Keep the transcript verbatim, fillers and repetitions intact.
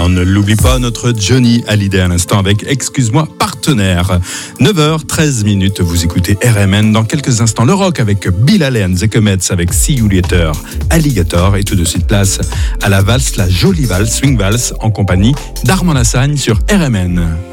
On ne l'oublie pas, notre Johnny Hallyday à l'instant avec Excuse-moi partenaire. neuf heures treize minutes, vous écoutez R M N. Dans quelques instants, le rock avec Bill Haley and the Comets avec See You Later, Alligator. Et tout de suite, place à la valse, la jolie valse, swing valse, en compagnie d'Armand Lassagne sur R M N.